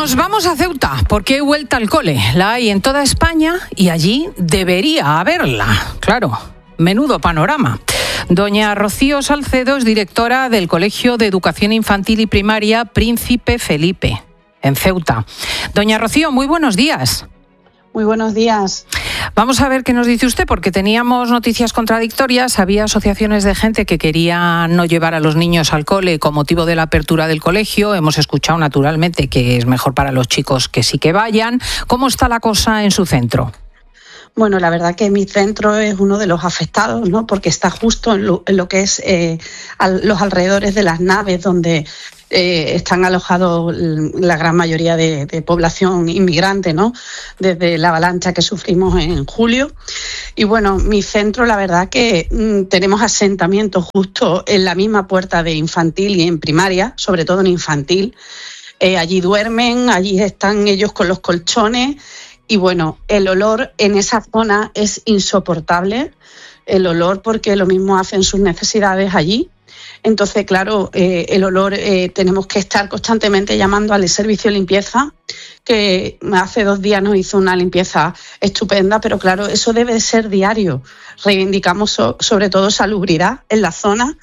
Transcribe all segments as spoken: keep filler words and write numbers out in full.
Nos vamos a Ceuta porque hay vuelta al cole. La hay en toda España y allí debería haberla. Claro, menudo panorama. Doña Rocío Salcedo es directora del Colegio de Educación Infantil y Primaria Príncipe Felipe, en Ceuta. Doña Rocío, muy buenos días. Muy buenos días. Vamos a ver qué nos dice usted, porque teníamos noticias contradictorias. Había asociaciones de gente que quería no llevar a los niños al cole con motivo de la apertura del colegio. Hemos escuchado, naturalmente, que es mejor para los chicos que sí que vayan. ¿Cómo está la cosa en su centro? Bueno, la verdad que mi centro es uno de los afectados, ¿no? Porque está justo en lo, en lo que es eh, al, los alrededores de las naves donde eh, están alojados la gran mayoría de, de población inmigrante, ¿no? Desde la avalancha que sufrimos en julio. Y bueno, mi centro, la verdad que mmm, tenemos asentamientos justo en la misma puerta de infantil y en primaria, sobre todo en infantil. Eh, allí duermen, allí están ellos con los colchones. Y bueno, el olor en esa zona es insoportable, el olor porque lo mismo hacen sus necesidades allí. Entonces, claro, eh, el olor, eh, tenemos que estar constantemente llamando al servicio de limpieza, que hace dos días nos hizo una limpieza estupenda, pero claro, eso debe ser diario. Reivindicamos so, sobre todo salubridad en la zona.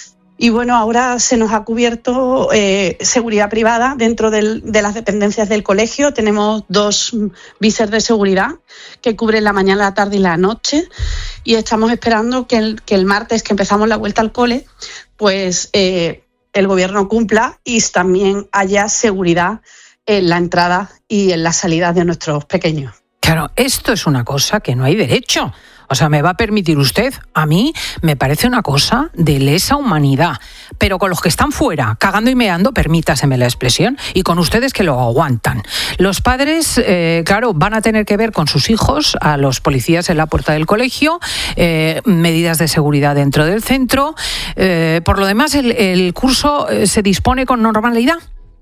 Y bueno, ahora se nos ha cubierto eh, seguridad privada dentro del, de las dependencias del colegio. Tenemos dos vises de seguridad que cubren la mañana, la tarde y la noche. Y estamos esperando que el, que el martes, que empezamos la vuelta al cole, pues eh, el gobierno cumpla y también haya seguridad en la entrada y en la salida de nuestros pequeños. Claro, esto es una cosa que no hay derecho. O sea, me va a permitir usted, a mí me parece una cosa de lesa humanidad. Pero con los que están fuera, cagando y meando, permítaseme la expresión, y con ustedes que lo aguantan. Los padres, eh, claro, van a tener que ver con sus hijos a los policías en la puerta del colegio, eh, medidas de seguridad dentro del centro. Eh, por lo demás, el, el curso se dispone con normalidad.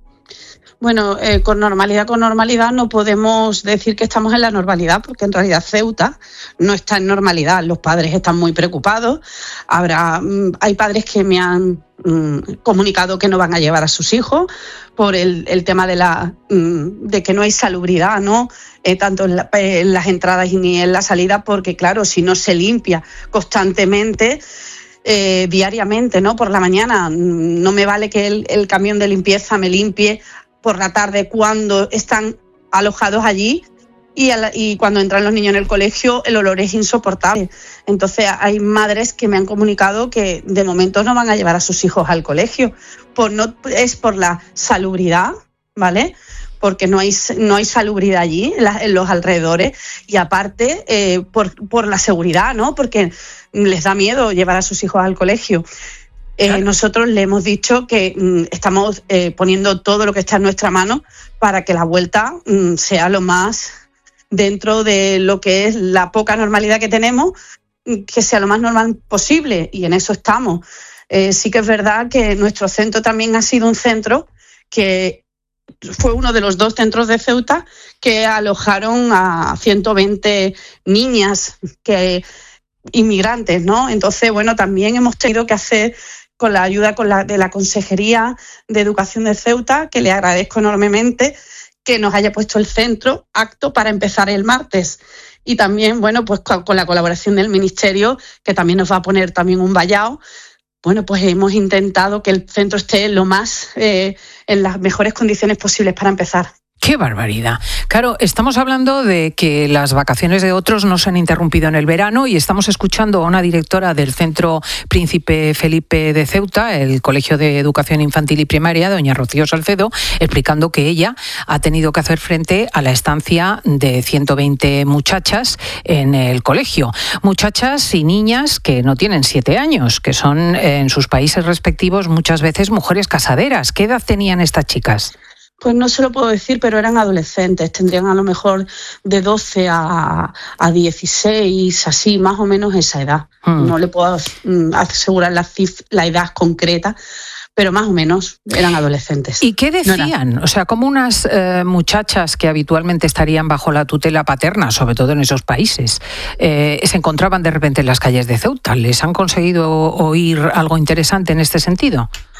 Bueno, eh, con normalidad, con normalidad no podemos decir que estamos en la normalidad, porque en realidad Ceuta no está en normalidad. Los padres están muy preocupados. Habrá, hay padres que me han mm, comunicado que no van a llevar a sus hijos por el, el tema de la mm, de que no hay salubridad, ¿no? Eh, tanto en, la, en las entradas ni en la salida, porque claro, si no se limpia constantemente. Eh, diariamente, ¿no? Por la mañana no me vale que el, el camión de limpieza me limpie por la tarde cuando están alojados allí y, a la, y cuando entran los niños en el colegio el olor es insoportable. Entonces hay madres que me han comunicado que de momento no van a llevar a sus hijos al colegio. Por no, es por la salubridad, ¿vale? Porque no hay, no hay salubridad allí, en, la, en los alrededores, y aparte eh, por, por la seguridad, ¿no? Porque les da miedo llevar a sus hijos al colegio. Eh, claro. Nosotros le hemos dicho que mm, estamos eh, poniendo todo lo que está en nuestra mano para que la vuelta mm, sea lo más dentro de lo que es la poca normalidad que tenemos, que sea lo más normal posible, y en eso estamos. Eh, sí que es verdad que nuestro centro también ha sido un centro que fue uno de los dos centros de Ceuta que alojaron a ciento veinte niñas que, inmigrantes, ¿no? Entonces, bueno, también hemos tenido que hacer con la ayuda con la, de la Consejería de Educación de Ceuta, que le agradezco enormemente, que nos haya puesto el centro apto para empezar el martes. Y también, bueno, pues con, con la colaboración del Ministerio, que también nos va a poner también un vallado. Bueno, pues hemos intentado que el centro esté lo más, eh, en las mejores condiciones posibles para empezar. ¡Qué barbaridad! Claro, estamos hablando de que las vacaciones de otros no se han interrumpido en el verano y estamos escuchando a una directora del Centro Príncipe Felipe de Ceuta, el Colegio de Educación Infantil y Primaria, doña Rocío Salcedo, explicando que ella ha tenido que hacer frente a la estancia de ciento veinte muchachas en el colegio. Muchachas y niñas que no tienen siete años, que son en sus países respectivos muchas veces mujeres casaderas. ¿Qué edad tenían estas chicas? Pues no se lo puedo decir, pero eran adolescentes, tendrían a lo mejor de doce a, a dieciséis, así, más o menos esa edad. Hmm. No le puedo asegurar la, cif- la edad concreta, pero más o menos eran adolescentes. ¿Y qué decían? No o sea, como unas eh, muchachas que habitualmente estarían bajo la tutela paterna, sobre todo en esos países, eh, se encontraban de repente en las calles de Ceuta. ¿Les han conseguido oír algo interesante en este sentido?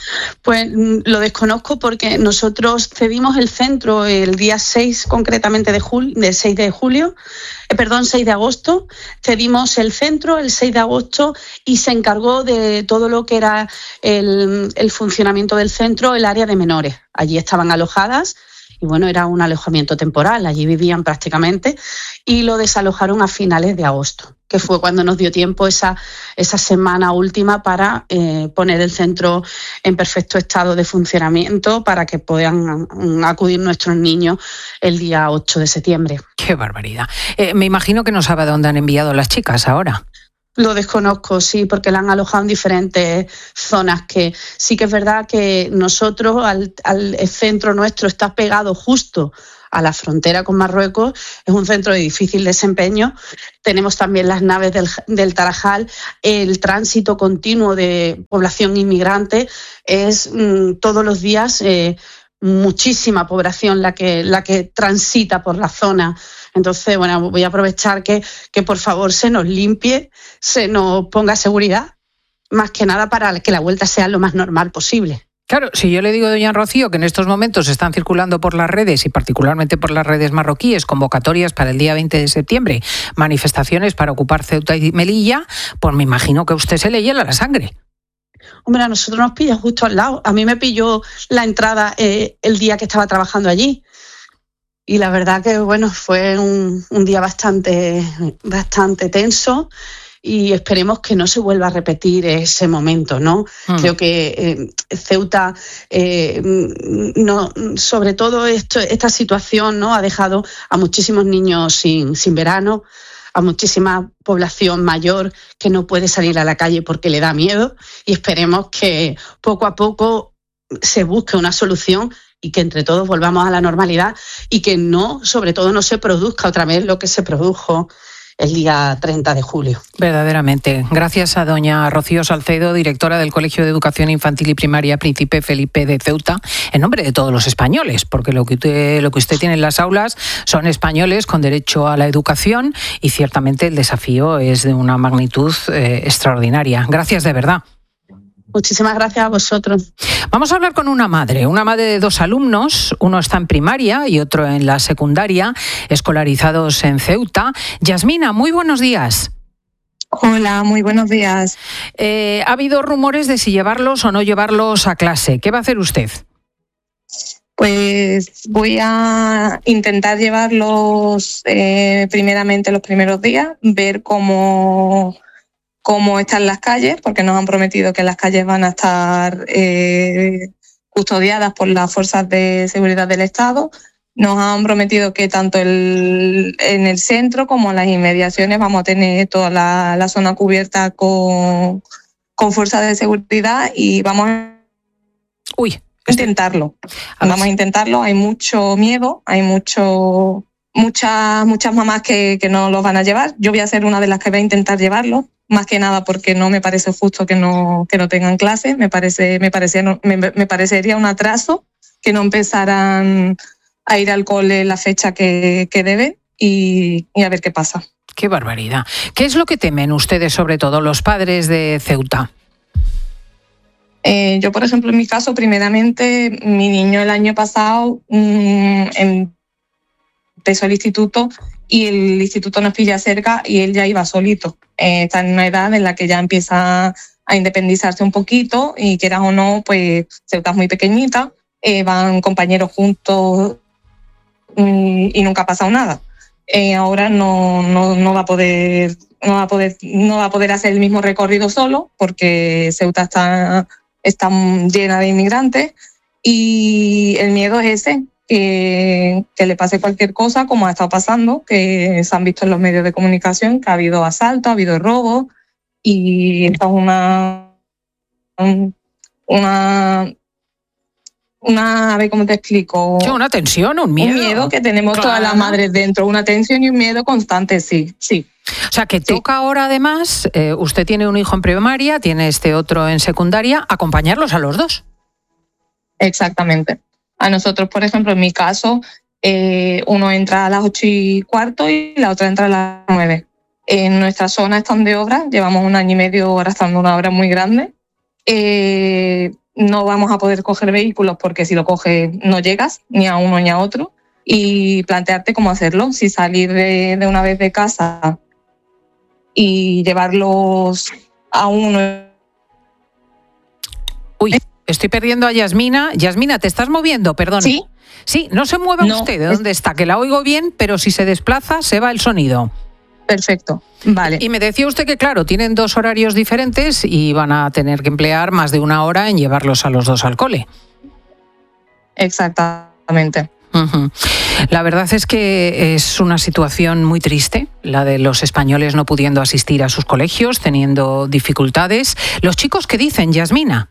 Pues lo desconozco porque nosotros cedimos el centro el día seis, concretamente de julio, del seis de julio, eh, perdón, seis de agosto. Cedimos el centro el seis de agosto y se encargó de todo lo que era el, el funcionamiento del centro, el área de menores. Allí estaban alojadas. Y bueno, era un alojamiento temporal, allí vivían prácticamente, y lo desalojaron a finales de agosto, que fue cuando nos dio tiempo esa, esa semana última para eh, poner el centro en perfecto estado de funcionamiento para que puedan acudir nuestros niños el día ocho de septiembre. ¡Qué barbaridad! Eh, me imagino que no sabe a dónde han enviado las chicas ahora. Lo desconozco, sí, porque la han alojado en diferentes zonas, que sí que es verdad que nosotros, al, al el centro nuestro está pegado justo a la frontera con Marruecos, es un centro de difícil desempeño. Tenemos también las naves del, del Tarajal, el tránsito continuo de población inmigrante, es mmm, todos los días eh, muchísima población la que, la que transita por la zona. Entonces, bueno, voy a aprovechar que, que por favor se nos limpie, se nos ponga seguridad, más que nada para que la vuelta sea lo más normal posible. Claro, si yo le digo, doña Rocío, que en estos momentos están circulando por las redes y particularmente por las redes marroquíes convocatorias para el día veinte de septiembre, manifestaciones para ocupar Ceuta y Melilla, pues me imagino que a usted se le hiela la sangre. Hombre, a nosotros nos pilla justo al lado. A mí me pilló la entrada eh, el día que estaba trabajando allí. Y la verdad que, bueno, fue un, un día bastante, bastante tenso y esperemos que no se vuelva a repetir ese momento, ¿no? Mm. Creo que eh, Ceuta, eh, no, sobre todo esto, esta situación, ¿no?, ha dejado a muchísimos niños sin, sin verano, a muchísima población mayor que no puede salir a la calle porque le da miedo, y esperemos que poco a poco se busque una solución y que entre todos volvamos a la normalidad y que no, sobre todo, no se produzca otra vez lo que se produjo el día treinta de julio. Verdaderamente. Gracias a doña Rocío Salcedo, directora del Colegio de Educación Infantil y Primaria Príncipe Felipe de Ceuta, en nombre de todos los españoles, porque lo que usted, lo que usted tiene en las aulas son españoles con derecho a la educación y ciertamente el desafío es de una magnitud eh, extraordinaria. Gracias de verdad. Muchísimas gracias a vosotros. Vamos a hablar con una madre, una madre de dos alumnos, uno está en primaria y otro en la secundaria, escolarizados en Ceuta. Yasmina, muy buenos días. Hola, muy buenos días. Eh, ha habido rumores de si llevarlos o no llevarlos a clase. ¿Qué va a hacer usted? Pues voy a intentar llevarlos eh, primeramente los primeros días, ver cómo... cómo están las calles, porque nos han prometido que las calles van a estar eh, custodiadas por las fuerzas de seguridad del Estado. Nos han prometido que tanto el, en el centro como en las inmediaciones vamos a tener toda la, la zona cubierta con, con fuerzas de seguridad y vamos a Uy, intentarlo. A vamos a intentarlo. Hay mucho miedo, hay mucho muchas muchas mamás que, que no los van a llevar. Yo voy a ser una de las que voy a intentar llevarlo. Más que nada porque no me parece justo que no que no tengan clase, me parece me parecía me, me parecería un atraso que no empezaran a ir al cole en la fecha que, que deben y, y a ver qué pasa. Qué barbaridad. ¿Qué es lo que temen ustedes, sobre todo los padres de Ceuta? Eh, yo, por ejemplo, en mi caso, primeramente, mi niño el año pasado mmm, empezó el instituto y el instituto nos pilla cerca y él ya iba solito. Eh, está en una edad en la que ya empieza a independizarse un poquito y quieras o no, pues Ceuta es muy pequeñita, eh, van compañeros juntos y, y nunca ha pasado nada. Eh, ahora no, no, no va a poder, no va a poder, no va a poder hacer el mismo recorrido solo porque Ceuta está, está llena de inmigrantes y el miedo es ese. Que, que le pase cualquier cosa, como ha estado pasando, que se han visto en los medios de comunicación, que ha habido asaltos, ha habido robos, y esto es una, una, una, a ver cómo te explico. Sí, una tensión, un miedo. Un miedo que tenemos claro. Todas las madres dentro, una tensión y un miedo constante, sí, sí. O sea, que toca sí. Ahora además, eh, usted tiene un hijo en primaria, tiene este otro en secundaria, acompañarlos a los dos. Exactamente. A nosotros, por ejemplo, en mi caso, eh, uno entra a las ocho y cuarto y la otra entra a las nueve. En nuestra zona están de obra, llevamos un año y medio arrastrando una obra muy grande. Eh, no vamos a poder coger vehículos porque si lo coges no llegas ni a uno ni a otro, y plantearte cómo hacerlo, si salir de, de una vez de casa y llevarlos a uno. Uy, estoy perdiendo a Yasmina. Yasmina, ¿te estás moviendo? Perdón. Sí. Sí, no se mueva no, usted de dónde es... está, que la oigo bien, pero si se desplaza se va el sonido. Perfecto, vale. Y me decía usted que, claro, tienen dos horarios diferentes y van a tener que emplear más de una hora en llevarlos a los dos al cole. Exactamente. Uh-huh. La verdad es que es una situación muy triste, la de los españoles no pudiendo asistir a sus colegios, teniendo dificultades. ¿Los chicos qué dicen, Yasmina?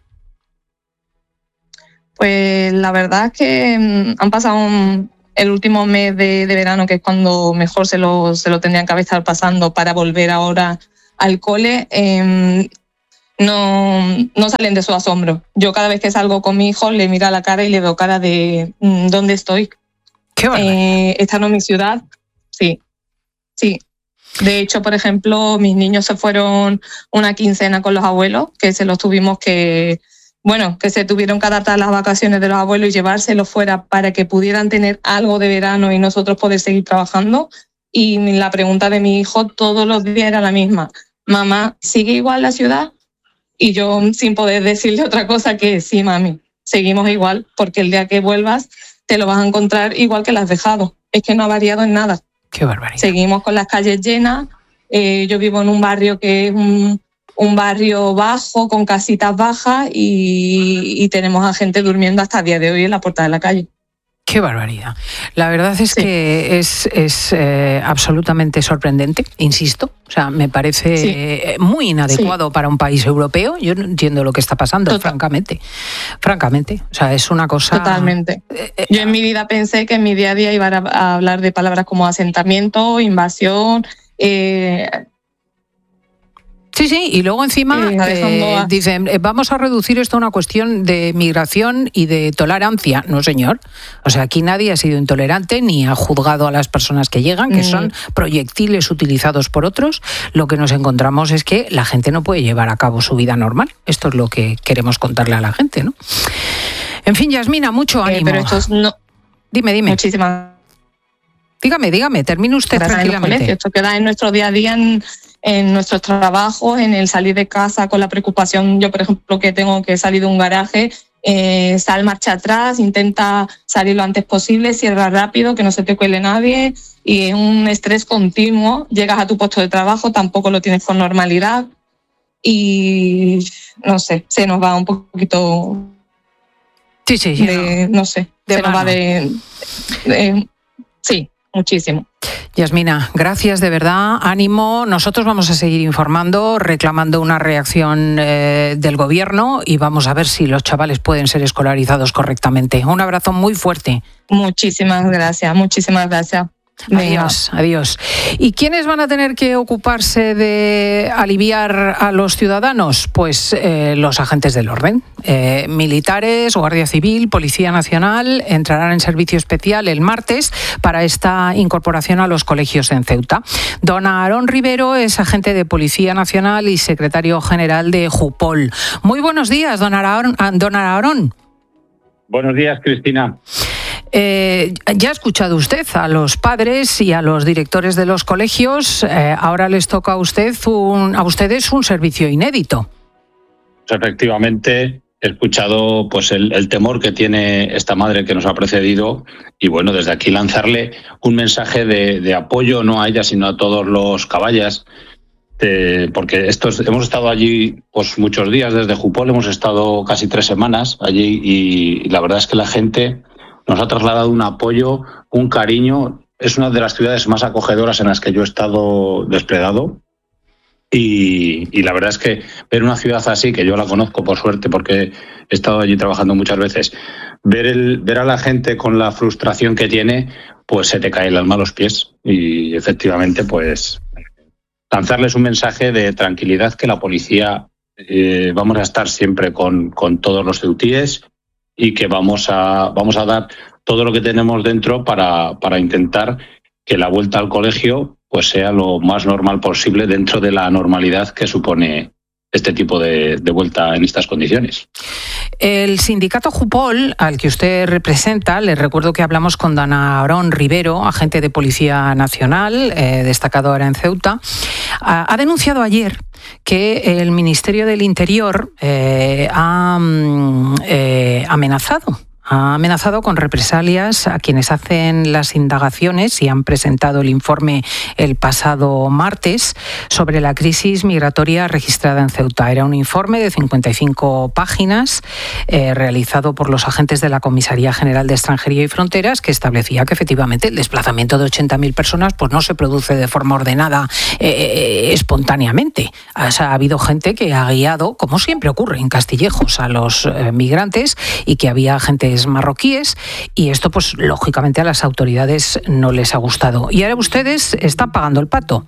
Pues la verdad es que han pasado un, el último mes de, de verano, que es cuando mejor se lo, se lo tendrían que estar pasando para volver ahora al cole. Eh, No, no salen de su asombro. Yo cada vez que salgo con mi hijo le miro a la cara y le veo cara de ¿dónde estoy? Qué eh, esta no es mi ciudad. Sí, sí. De hecho, por ejemplo, mis niños se fueron una quincena con los abuelos, que se los tuvimos que, bueno, que se tuvieron que adaptar a las vacaciones de los abuelos y llevárselos fuera para que pudieran tener algo de verano y nosotros poder seguir trabajando. Y la pregunta de mi hijo todos los días era la misma: mamá, ¿sigue igual la ciudad? Y yo, sin poder decirle otra cosa que sí, mami, seguimos igual, porque el día que vuelvas te lo vas a encontrar igual que lo has dejado. Es que no ha variado en nada. Qué barbaridad. Seguimos con las calles llenas. Eh, yo vivo en un barrio que es un, un barrio bajo, con casitas bajas, y, y tenemos a gente durmiendo hasta el día de hoy en la puerta de la calle. Qué barbaridad. La verdad es sí. que es, es eh, absolutamente sorprendente, insisto. O sea, me parece sí. eh, muy inadecuado sí. para un país europeo. Yo no entiendo lo que está pasando, Total. francamente. Francamente. O sea, es una cosa... Totalmente. Eh, Yo en mi vida pensé que en mi día a día iba a, a hablar de palabras como asentamiento, invasión... Eh, Sí, sí, y luego encima sí, eh, dicen, vamos a reducir esto a una cuestión de migración y de tolerancia. No, señor. O sea, aquí nadie ha sido intolerante ni ha juzgado a las personas que llegan, que mm. son proyectiles utilizados por otros. Lo que nos encontramos es que la gente no puede llevar a cabo su vida normal. Esto es lo que queremos contarle a la gente, ¿no? En fin, Yasmina, mucho ánimo. Eh, pero esto es no... Dime, dime. Muchísimas. Dígame, dígame, termine usted Gracias tranquilamente. Esto queda en nuestro día a día, en, en nuestros trabajos, en el salir de casa con la preocupación. Yo, por ejemplo, que tengo que salir de un garaje, eh, sal marcha atrás, intenta salir lo antes posible, cierra rápido, que no se te cuele nadie, y es un estrés continuo. Llegas a tu puesto de trabajo, tampoco lo tienes con normalidad y, no sé, se nos va un poquito... Sí, sí, sí. De, no sé, de se mano. nos va de... de sí. Muchísimo. Yasmina, gracias de verdad, ánimo. Nosotros vamos a seguir informando, reclamando una reacción eh, del gobierno y vamos a ver si los chavales pueden ser escolarizados correctamente. Un abrazo muy fuerte. Muchísimas gracias, muchísimas gracias. Adiós, adiós. ¿Y quiénes van a tener que ocuparse de aliviar a los ciudadanos? Pues eh, los agentes del orden. Eh, militares, Guardia Civil, Policía Nacional entrarán en servicio especial el martes para esta incorporación a los colegios en Ceuta. Don Aarón Rivero es agente de Policía Nacional y secretario general de Jupol. Muy buenos días, don Aarón. Don Aarón. Buenos días, Cristina. Eh, ya ha escuchado usted a los padres y a los directores de los colegios. Eh, ahora les toca a usted un, a ustedes un servicio inédito. Efectivamente, he escuchado pues el, el temor que tiene esta madre que nos ha precedido y bueno, desde aquí lanzarle un mensaje de, de apoyo no a ella sino a todos los caballas. Eh, porque estos, hemos estado allí pues muchos días desde Jupol, hemos estado casi tres semanas allí y, y la verdad es que la gente nos ha trasladado un apoyo, un cariño. Es una de las ciudades más acogedoras en las que yo he estado desplegado. Y, y la verdad es que ver una ciudad así, que yo la conozco por suerte porque he estado allí trabajando muchas veces, ver, el, ver a la gente con la frustración que tiene, pues se te cae el alma a los pies. Y efectivamente, pues lanzarles un mensaje de tranquilidad, que la policía eh, vamos a estar siempre con, con todos los ceutíes y que vamos a vamos a dar todo lo que tenemos dentro para, para intentar que la vuelta al colegio pues sea lo más normal posible dentro de la normalidad que supone este tipo de, de vuelta en estas condiciones. El sindicato Jupol, al que usted representa, les recuerdo que hablamos con don Aarón Rivero, agente de Policía Nacional, eh, destacado ahora en Ceuta, ha, ha denunciado ayer que el Ministerio del Interior eh, ha eh, amenazado Ha amenazado con represalias a quienes hacen las indagaciones y han presentado el informe el pasado martes sobre la crisis migratoria registrada en Ceuta. Era un informe de cincuenta y cinco páginas eh, realizado por los agentes de la Comisaría General de Extranjería y Fronteras, que establecía que efectivamente el desplazamiento de ochenta mil personas pues no se produce de forma ordenada eh, espontáneamente. O sea, ha habido gente que ha guiado, como siempre ocurre en Castillejos, a los eh, migrantes, y que había agentes marroquíes, y esto pues lógicamente a las autoridades no les ha gustado. Y ahora ustedes están pagando el pato.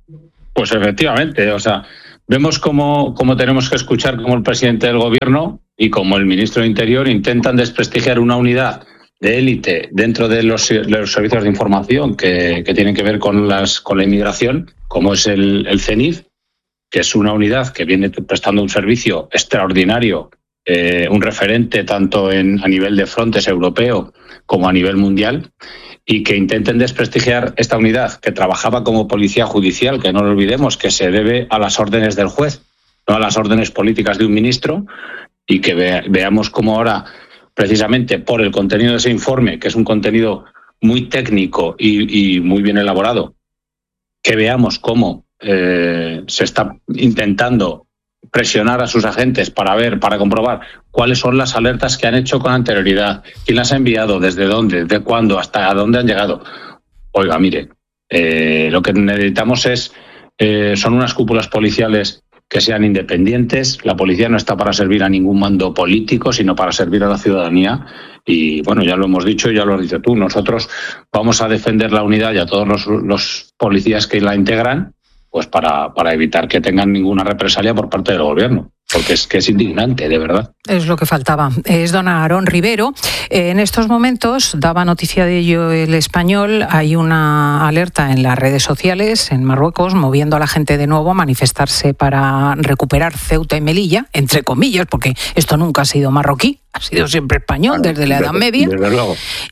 Pues efectivamente, o sea, vemos cómo, cómo tenemos que escuchar cómo el presidente del gobierno y como el ministro de Interior intentan desprestigiar una unidad de élite dentro de los, de los servicios de información que, que tienen que ver con, las, con la inmigración, como es el, el CENIF, que es una unidad que viene prestando un servicio extraordinario, Eh, un referente tanto en, a nivel de Frontex europeo como a nivel mundial, y que intenten desprestigiar esta unidad que trabajaba como policía judicial, que no lo olvidemos, que se debe a las órdenes del juez, no a las órdenes políticas de un ministro, y que ve, veamos cómo ahora, precisamente por el contenido de ese informe, que es un contenido muy técnico y, y muy bien elaborado, que veamos cómo eh, se está intentando presionar a sus agentes para ver, para comprobar cuáles son las alertas que han hecho con anterioridad, quién las ha enviado, desde dónde, de cuándo, hasta dónde han llegado. Oiga, mire, eh, lo que necesitamos es, eh, son unas cúpulas policiales que sean independientes. La policía no está para servir a ningún mando político, sino para servir a la ciudadanía. Y bueno, ya lo hemos dicho, ya lo has dicho tú, nosotros vamos a defender la unidad y a todos los, los policías que la integran, pues para, para evitar que tengan ninguna represalia por parte del gobierno, porque es que es indignante, de verdad. Es lo que faltaba. Es don Aarón Rivero. Eh, en estos momentos, daba noticia de ello El Español, hay una alerta en las redes sociales en Marruecos moviendo a la gente de nuevo a manifestarse para recuperar Ceuta y Melilla, entre comillas, porque esto nunca ha sido marroquí, ha sido siempre español, desde la Edad Media. Desde luego.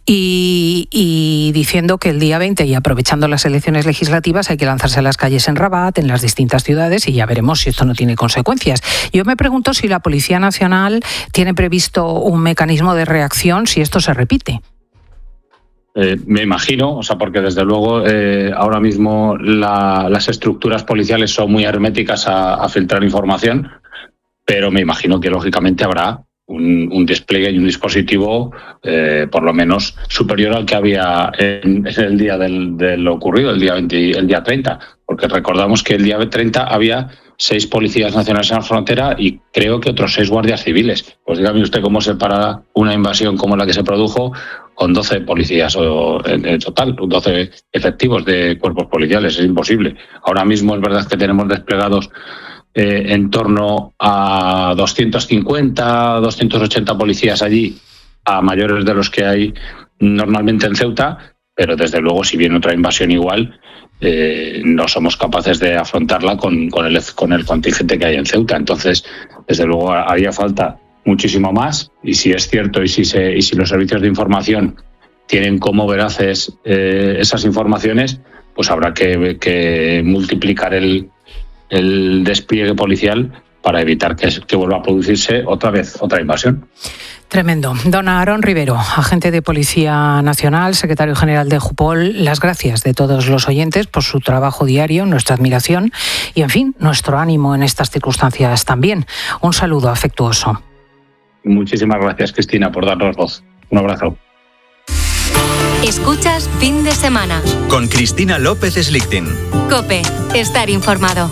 Y, y diciendo que el día veinte, y aprovechando las elecciones legislativas, hay que lanzarse a las calles en Rabat, en las distintas ciudades, y ya veremos si esto no tiene consecuencias. Yo me pregunto si la Policía Nacional tiene previsto un mecanismo de reacción si esto se repite. Eh, me imagino, o sea, porque desde luego eh, ahora mismo la, las estructuras policiales son muy herméticas a, a filtrar información, pero me imagino que lógicamente habrá un, un despliegue y un dispositivo eh, por lo menos superior al que había en, en el día del, de lo ocurrido, el día veinte, el día treinta, porque recordamos que el día treinta había seis policías nacionales en la frontera y creo que otros seis guardias civiles. Pues dígame usted cómo se para una invasión como la que se produjo con doce policías o en, en total, doce efectivos de cuerpos policiales. Es imposible. Ahora mismo es verdad que tenemos desplegados eh, en torno a doscientos cincuenta, doscientos ochenta policías allí, a mayores de los que hay normalmente en Ceuta, pero desde luego si viene otra invasión igual, Eh, no somos capaces de afrontarla con, con, el, con el contingente que hay en Ceuta. Entonces, desde luego, haría falta muchísimo más, y si es cierto y si, se, y si los servicios de información tienen como veraces eh, esas informaciones, pues habrá que, que multiplicar el, el despliegue policial para evitar que, que vuelva a producirse otra vez otra invasión. Tremendo. Don Aarón Rivero, agente de Policía Nacional, secretario general de Jupol, las gracias de todos los oyentes por su trabajo diario, nuestra admiración y, en fin, nuestro ánimo en estas circunstancias también. Un saludo afectuoso. Muchísimas gracias, Cristina, por darnos voz. Un abrazo. Escuchas Fin de Semana con Cristina López Slichting. COPE. Estar informado.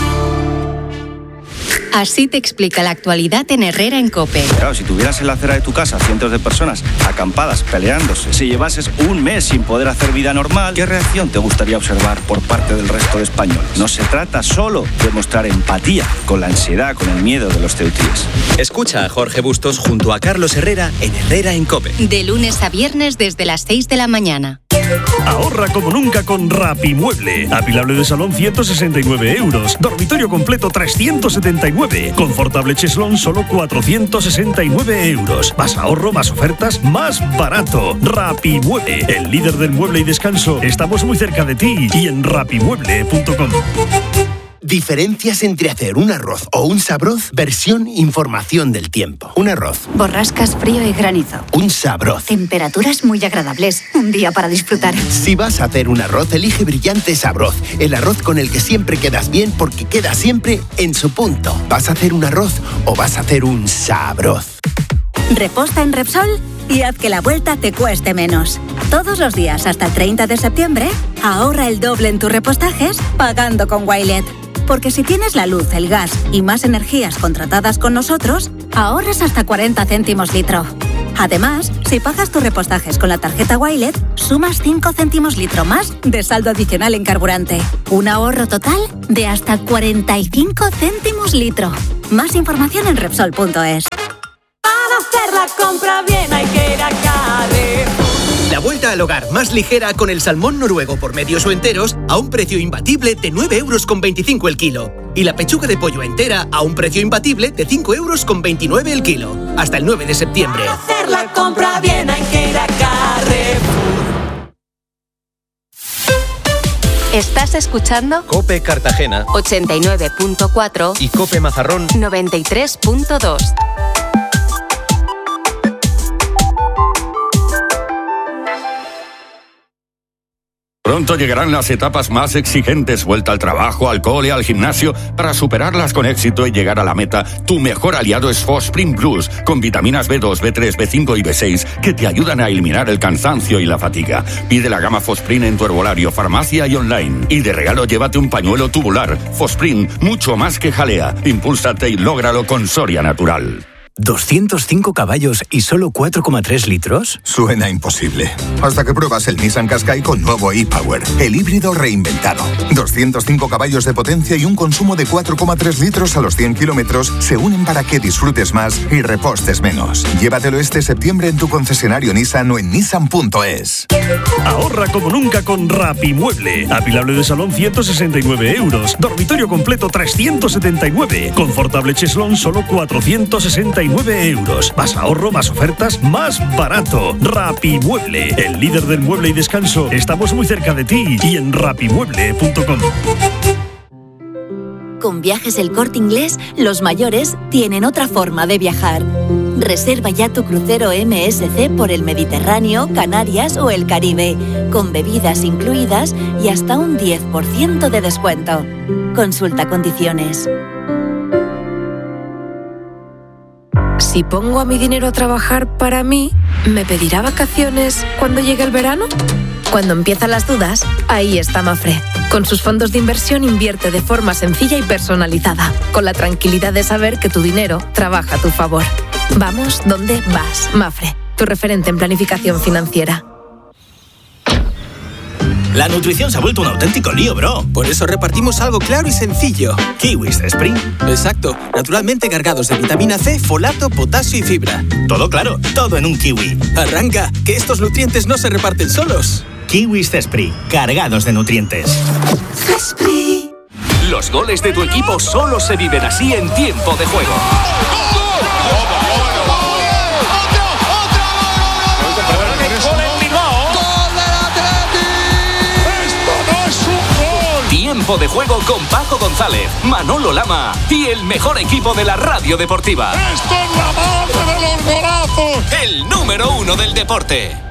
Así te explica la actualidad en Herrera en COPE. Claro, si tuvieras en la acera de tu casa cientos de personas acampadas, peleándose, si llevases un mes sin poder hacer vida normal, ¿qué reacción te gustaría observar por parte del resto de españoles? No se trata solo de mostrar empatía con la ansiedad, con el miedo de los ceutíes. Escucha a Jorge Bustos junto a Carlos Herrera en Herrera en COPE. De lunes a viernes desde las seis de la mañana. Ahorra como nunca con Rapimueble. Apilable de salón ciento sesenta y nueve euros. Dormitorio completo trescientos setenta y nueve. Confortable cheslón solo cuatrocientos sesenta y nueve euros. Más ahorro, más ofertas, más barato. Rapimueble, el líder del mueble y descanso. Estamos muy cerca de ti y en rapimueble punto com. Diferencias entre hacer un arroz o un sabroz, versión información del tiempo. Un arroz. Borrascas, frío y granizo. Un sabroz. Temperaturas muy agradables. Un día para disfrutar. Si vas a hacer un arroz, elige Brillante Sabroz. El arroz con el que siempre quedas bien porque queda siempre en su punto. ¿Vas a hacer un arroz o vas a hacer un sabroz? Reposta en Repsol y haz que la vuelta te cueste menos. Todos los días hasta el treinta de septiembre, ahorra el doble en tus repostajes pagando con Wilet. Porque si tienes la luz, el gas y más energías contratadas con nosotros, ahorras hasta cuarenta céntimos litro. Además, si pagas tus repostajes con la tarjeta Wilet, sumas cinco céntimos litro más de saldo adicional en carburante. Un ahorro total de hasta cuarenta y cinco céntimos litro. Más información en Repsol punto es. Para hacer la compra bien hay que ir a Carrefour. La vuelta al hogar más ligera con el salmón noruego por medios o enteros a un precio imbatible de nueve euros con veinticinco el kilo. Y la pechuga de pollo entera a un precio imbatible de cinco euros con veintinueve el kilo. Hasta el nueve de septiembre. Para hacer la compra bien hay que ir a Carrefour. Estás escuchando COPE Cartagena ochenta y nueve punto cuatro y COPE Mazarrón noventa y tres punto dos. Pronto llegarán las etapas más exigentes, vuelta al trabajo, al cole, al gimnasio. Para superarlas con éxito y llegar a la meta, tu mejor aliado es Fosprint Plus, con vitaminas B dos, B tres, B cinco y B seis que te ayudan a eliminar el cansancio y la fatiga. Pide la gama Fosprint en tu herbolario, farmacia y online. Y de regalo llévate un pañuelo tubular. Fosprint, mucho más que jalea. Impúlsate y lógralo con Soria Natural. ¿doscientos cinco caballos y solo cuatro coma tres litros? Suena imposible. Hasta que pruebas el Nissan Qashqai con nuevo e-Power, el híbrido reinventado. doscientos cinco caballos de potencia y un consumo de cuatro coma tres litros a los cien kilómetros se unen para que disfrutes más y repostes menos. Llévatelo este septiembre en tu concesionario Nissan o en nissan punto es. Ahorra como nunca con Rapimueble. Apilable de salón ciento sesenta y nueve euros. Dormitorio completo trescientos setenta y nueve. Confortable cheslón solo cuatrocientos sesenta y nueve euros. Más ahorro, más ofertas, más barato. Rapimueble, el líder del mueble y descanso. Estamos muy cerca de ti y en rapimueble punto com. Con Viajes El Corte Inglés, los mayores tienen otra forma de viajar. Reserva ya tu crucero M S C por el Mediterráneo, Canarias o el Caribe, con bebidas incluidas y hasta un diez por ciento de descuento. Consulta condiciones. Si pongo a mi dinero a trabajar para mí, ¿me pedirá vacaciones cuando llegue el verano? Cuando empiezan las dudas, ahí está Mafre. Con sus fondos de inversión invierte de forma sencilla y personalizada, con la tranquilidad de saber que tu dinero trabaja a tu favor. Vamos donde vas, Mafre, tu referente en planificación financiera. La nutrición se ha vuelto un auténtico lío, bro. Por eso repartimos algo claro y sencillo. Kiwis de Spring. Exacto, naturalmente cargados de vitamina C, folato, potasio y fibra. Todo claro, todo en un kiwi. Arranca, que estos nutrientes no se reparten solos. Kiwis Zespri, cargados de nutrientes. Zespri. Los goles de tu equipo solo se viven así en tiempo de juego. Tiempo de juego con Paco González, Manolo Lama y el mejor equipo de la radio deportiva. ¡Esto es la madre de los golazos! El número uno del deporte.